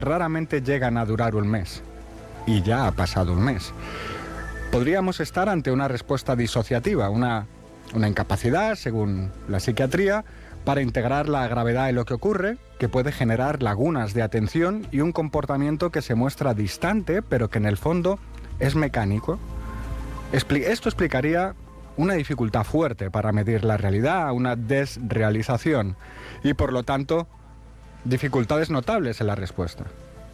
raramente llegan a durar un mes. Y ya ha pasado un mes. Podríamos estar ante una respuesta disociativa, una incapacidad, según la psiquiatría, para integrar la gravedad de lo que ocurre, que puede generar lagunas de atención y un comportamiento que se muestra distante, pero que en el fondo es mecánico. Esto explicaría una dificultad fuerte para medir la realidad, una desrealización y, por lo tanto, dificultades notables en la respuesta.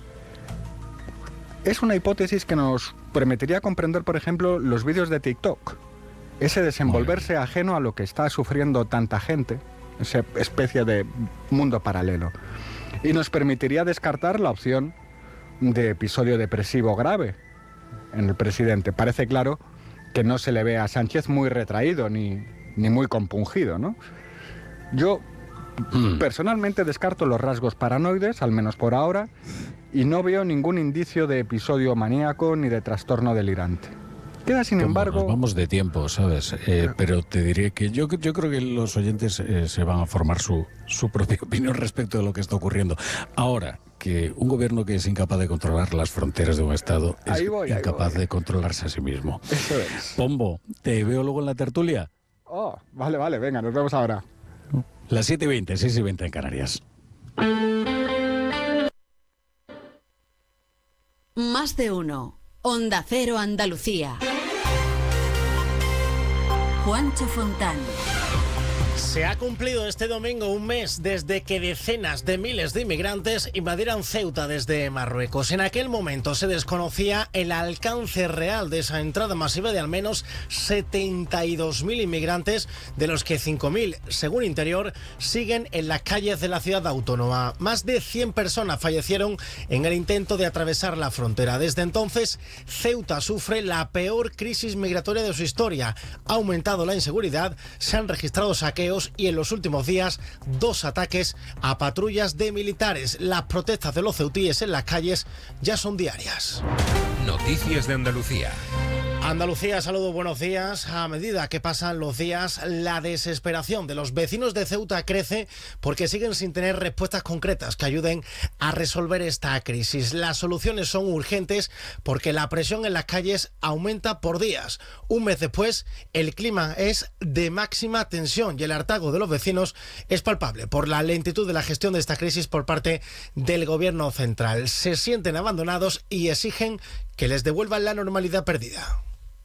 Es una hipótesis que nos permitiría comprender, por ejemplo, los vídeos de TikTok. Ese desenvolverse ajeno a lo que está sufriendo tanta gente, esa especie de mundo paralelo. Y nos permitiría descartar la opción de episodio depresivo grave en el presidente. Parece claro que no se le ve a Sánchez muy retraído ni muy compungido, ¿no? Yo personalmente descarto los rasgos paranoides, al menos por ahora, y no veo ningún indicio de episodio maníaco ni de trastorno delirante. Queda, sin embargo... Nos vamos de tiempo, ¿sabes? Pero te diré que yo creo que los oyentes se van a formar su propia opinión respecto de lo que está ocurriendo. Ahora, que un gobierno que es incapaz de controlar las fronteras de un Estado es incapaz de controlarse a sí mismo. Eso es. Pombo, ¿te veo luego en la tertulia? Oh, vale, venga, nos vemos ahora. Las 7:20, 6:20 en Canarias. Más de uno. Onda Cero Andalucía. Juancho Fontán. Se ha cumplido este domingo un mes desde que decenas de miles de inmigrantes invadieran Ceuta desde Marruecos. En aquel momento se desconocía el alcance real de esa entrada masiva de al menos 72.000 inmigrantes, de los que 5.000, según Interior, siguen en las calles de la ciudad autónoma. Más de 100 personas fallecieron en el intento de atravesar la frontera. Desde entonces, Ceuta sufre la peor crisis migratoria de su historia. Ha aumentado la inseguridad, se han registrado saqueos y en los últimos días 2 ataques a patrullas de militares. Las protestas de los ceutíes en las calles ya son diarias. Noticias de Andalucía. Andalucía, saludos, buenos días. A medida que pasan los días, la desesperación de los vecinos de Ceuta crece porque siguen sin tener respuestas concretas que ayuden a resolver esta crisis. Las soluciones son urgentes porque la presión en las calles aumenta por días. Un mes después, el clima es de máxima tensión y el hartazgo de los vecinos es palpable por la lentitud de la gestión de esta crisis por parte del gobierno central. Se sienten abandonados y exigen que les devuelvan la normalidad perdida.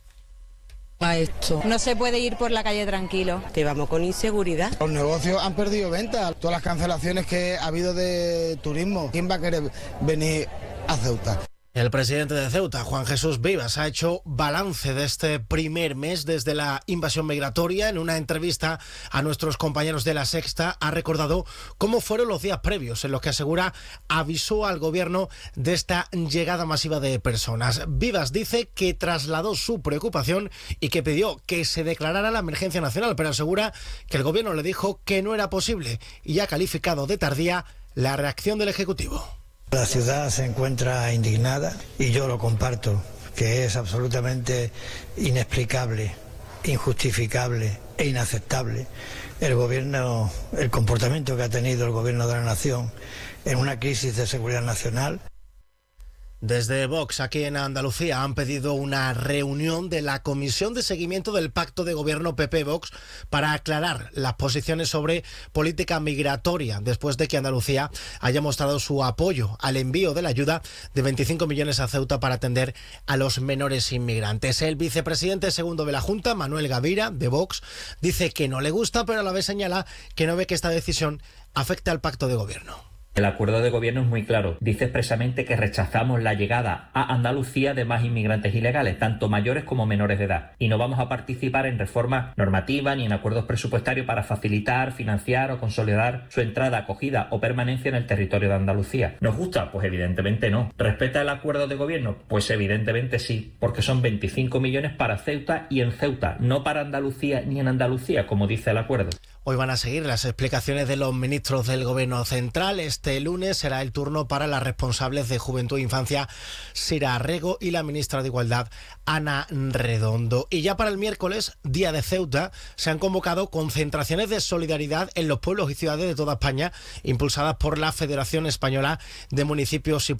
A esto. No se puede ir por la calle tranquilo. Que vamos con inseguridad. Los negocios han perdido ventas. Todas las cancelaciones que ha habido de turismo. ¿Quién va a querer venir a Ceuta? El presidente de Ceuta, Juan Jesús Vivas, ha hecho balance de este primer mes desde la invasión migratoria. En una entrevista a nuestros compañeros de La Sexta, ha recordado cómo fueron los días previos, en los que asegura avisó al gobierno de esta llegada masiva de personas. Vivas dice que trasladó su preocupación y que pidió que se declarara la emergencia nacional, pero asegura que el gobierno le dijo que no era posible y ha calificado de tardía la reacción del Ejecutivo. La ciudad se encuentra indignada y yo lo comparto, que es absolutamente inexplicable, injustificable e inaceptable el comportamiento que ha tenido el gobierno de la nación en una crisis de seguridad nacional. Desde Vox, aquí en Andalucía, han pedido una reunión de la Comisión de Seguimiento del Pacto de Gobierno PP-Vox para aclarar las posiciones sobre política migratoria, después de que Andalucía haya mostrado su apoyo al envío de la ayuda de 25 millones a Ceuta para atender a los menores inmigrantes. El vicepresidente segundo de la Junta, Manuel Gavira, de Vox, dice que no le gusta, pero a la vez señala que no ve que esta decisión afecte al Pacto de Gobierno. El acuerdo de gobierno es muy claro. Dice expresamente que rechazamos la llegada a Andalucía de más inmigrantes ilegales, tanto mayores como menores de edad. Y no vamos a participar en reformas normativas ni en acuerdos presupuestarios para facilitar, financiar o consolidar su entrada, acogida o permanencia en el territorio de Andalucía. ¿Nos gusta? Pues evidentemente no. ¿Respeta el acuerdo de gobierno? Pues evidentemente sí, porque son 25 millones para Ceuta y en Ceuta, no para Andalucía ni en Andalucía, como dice el acuerdo. Hoy van a seguir las explicaciones de los ministros del Gobierno Central. Este lunes será el turno para las responsables de Juventud e Infancia, Sira Arrego, y la ministra de Igualdad, Ana Redondo. Y ya para el miércoles, Día de Ceuta, se han convocado concentraciones de solidaridad en los pueblos y ciudades de toda España, impulsadas por la Federación Española de Municipios y